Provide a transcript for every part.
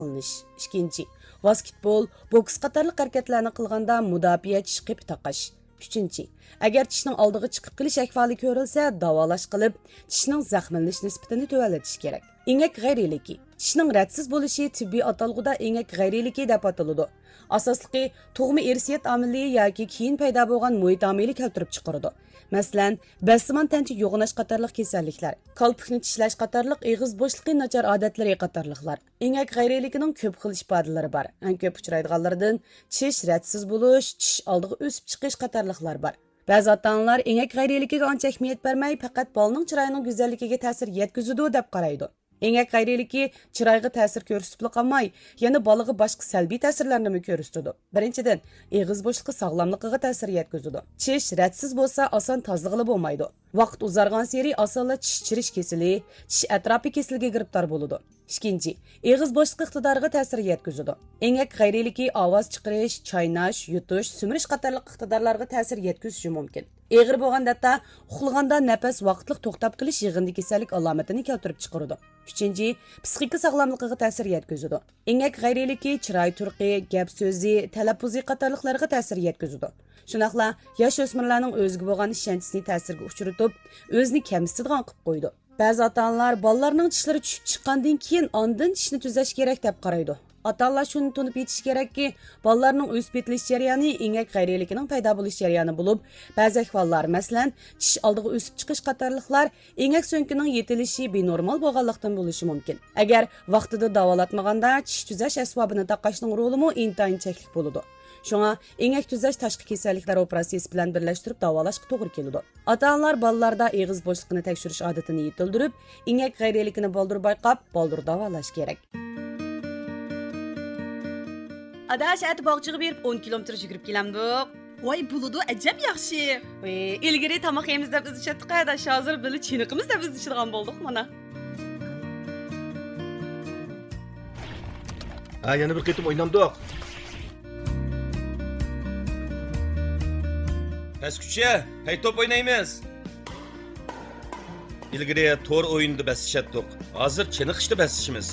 qilinish. Ikkinchi, basketbol, boks qatorliq harakatlarni qilganda mudofaa tish qipi taqash. Uchinchi, agar tishning oldiga chiqib kelish ahvoli ko'rilsa, davolash qilib, tishning zaxmlanish nisbatini tuvalatish kerak. Engak g'ayriligi. Tishning radsiz bo'lishi tibbiy atalg'uda engak g'ayriligi deb ataladi. Asosligi tug'ma irsiyat omili yoki keyin paydo bo'lgan muhit omili keltirib chiqaradi. Masalan, bassimon tanchi yo'g'inash qatorliq kasalliklar, kalpukni tishlash qatorliq eg'iz bo'shliqi nachar odatlari qatorliqlar. Engak g'ayriligining ko'p xil ifodalari bor. Eng ko'p uchraydiganlardan tish radsiz bo'lish, tish oldiga o'sib chiqish qatorliqlar bor. Ba'zi ota-onalar engak g'ayriligiga ancha ahamiyat bermay, faqat bolaning chiroyining go'zalligiga ta'sir yetkazadi deb qaraydi. Engak g'ayriligi chiroyga ta'sir ko'rsatib qolmay, yana bolaga boshqa salbiy ta'sirlarni ko'rsatadi. Birinchidan, eg'iz bo'shliqi sog'lomligiga ta'sir yetkazadi. Tish radsiz bo'lsa, oson tozaligi bo'lmaydi. Vaqt uzargan sari osonla tish chirish kesili, tish atrofi kesiliga giribtor bo'ladi. Ikkinchi, eg'iz bo'shliqi iqtidoriga ta'sir yetkazadi. Engak g'ayriligi ovoz chiqarish, chaynash, yutish, sumirish qatorliq iqtidorlarga ta'sir yetkazishi mumkin. Eg'ir bo'lganda, uxlaganda nafas vaqtliq to'xtab qilish yig'indi kasallik alomatini keltirib chiqaradi. Uchinchi, psixika sog'lomligiga ta'sir yetkazadi. Engak g'ayriligi chiroy turqi, gap so'zi, talaffuzi qatorliqlarga ta'sir yetkazadi. Shunaqla yosh o'smirlarning o'ziga bo'lgan ishonchisini ta'sirga uchratib, o'zini kamsitadigan qilib qo'ydi. Ba'zi ota-onalar bolalarning tishlari tushib chiqqandan keyin ondan tishni tuzash kerak deb qaraydi. Ota-onalar shuni tunib yetish kerakki, bolalarning o'sib yetilish jarayoni engak g'ayriligining paydo bo'lish jarayoni bo'lib, ba'zi ahvollar, masalan, tish oldiga o'sib chiqish qatorliqlar engak so'nkining yetilishi benormal bo'lganlikdan bo'lishi mumkin. Agar vaqtida davolatmaganda tish tuzash asbobini taqashning rolimi intayin cheklik bo'ladi. Shunga engak tuzash tashqi kasalliklar operatsiyasi bilan birlashtirib davolashga to'g'ri keladi. Ota-onalar bolalarda eg'iz bo'shligini tekshirish odatini yetildirib, engak g'ayriligini boldir bayqab, boldir davolash kerak. Adaş ati bog'chiga berib 10 kilometr yugurib kelamdik. Voy buludu ajab yaxshi. Ilgari tomoq yemiz deb biz chatdik, adaş hozir bili chiniqimiz deb biz ichirgan bo'ldik mana. Ha, yana bir qitim o'ynamdik. Pesküçe, hey top oynaymiz. İlgari to'r o'yinda basishatdik. Hozir chiniqishda basishimiz.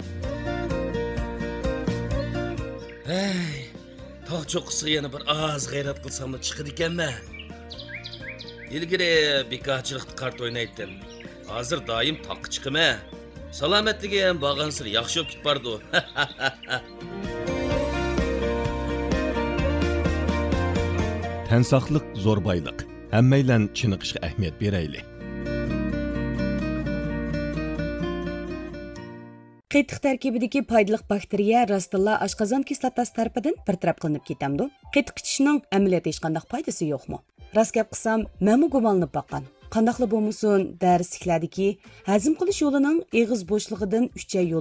Hey, tog' cho'qqisiga yana bir oz g'ayrat qilsam chiqadi ekanmi? Ilgari bekorchilikda kart o'ynaydim. Hozir doim toqqa chiqima. Salomatligi ham borgansir yaxshi bo'lib ketib bordi. Tən saqlıq zo'r boyliq. Hammaylan chiniqishga ahamiyat beraylik. Qetiq tarkibidagi foydali bakteriya rostilla oshqozon kislotasi tarafidan bartaraf qilinib ketamdi. Qetiq ichishning amaliyotda hech qanday foydasi yo'qmi? Rost gap qilsam, menmi gumonlanib boqqan. Qandaqli bo'lmasin, darsliklardagi hazm qilish yo'lining eg'iz bo'shlig'idan 3 yo'l